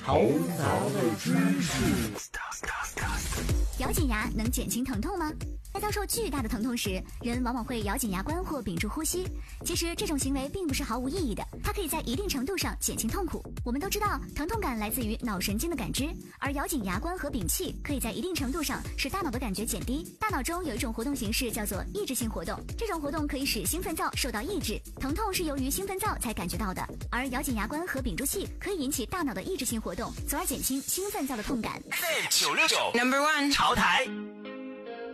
头脑的知识。 咬紧牙能减轻疼痛吗？在遭受巨大的疼痛时，人往往会咬紧牙关或屏住呼吸。其实这种行为并不是毫无意义的，它可以在一定程度上减轻痛苦。我们都知道，疼痛感来自于脑神经的感知，而咬紧牙关和屏气可以在一定程度上使大脑的感觉减低。大脑中有一种活动形式叫做抑制性活动，这种活动可以使兴奋灶受到抑制，疼痛是由于兴奋灶才感觉到的。而咬紧牙关和屏住气可以引起大脑的抑制性活动，从而减轻兴奋灶的痛感。 969 Number 1潮台。